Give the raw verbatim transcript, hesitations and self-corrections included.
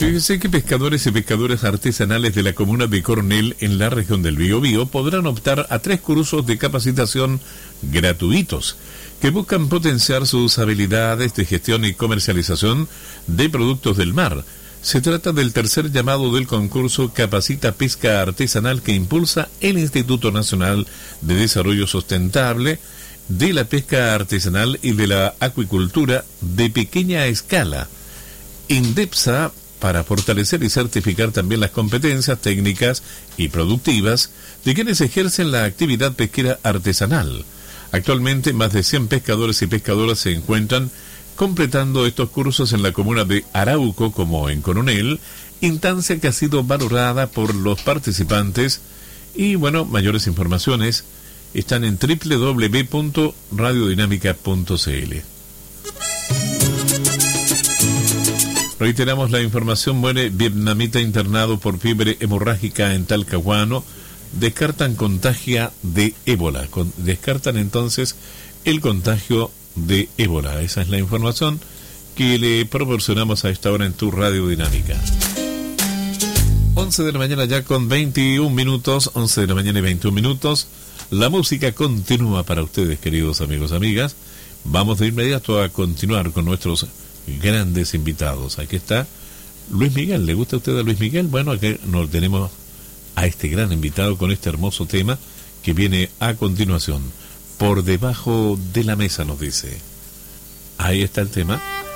Fíjese que pescadores y pescadoras artesanales de la comuna de Coronel, en la región del Biobío, podrán optar a tres cursos de capacitación gratuitos que buscan potenciar sus habilidades de gestión y comercialización de productos del mar. Se trata del tercer llamado del concurso Capacita Pesca Artesanal que impulsa el Instituto Nacional de Desarrollo Sustentable de la Pesca Artesanal y de la Acuicultura de Pequeña Escala, INDEPSA, para fortalecer y certificar también las competencias técnicas y productivas de quienes ejercen la actividad pesquera artesanal. Actualmente, más de cien pescadores y pescadoras se encuentran completando estos cursos en la comuna de Arauco como en Coronel, instancia que ha sido valorada por los participantes. Y bueno, mayores informaciones están en doble u doble u doble u punto radiodinámica punto c l. Reiteramos la información. Muere vietnamita internado por fiebre hemorrágica en Talcahuano. Descartan contagio de ébola. Con, descartan entonces el contagio de ébola. Esa es la información que le proporcionamos a esta hora en tu Radio Dinámica. once de la mañana ya con veintiún minutos. once de la mañana y veintiún minutos. La música continúa para ustedes, queridos amigos, amigas. Vamos de inmediato a continuar con nuestros grandes invitados. Aquí está Luis Miguel. ¿Le gusta a usted a Luis Miguel? Bueno, aquí nos tenemos a este gran invitado con este hermoso tema que viene a continuación. Por debajo de la mesa, nos dice. Ahí está el tema.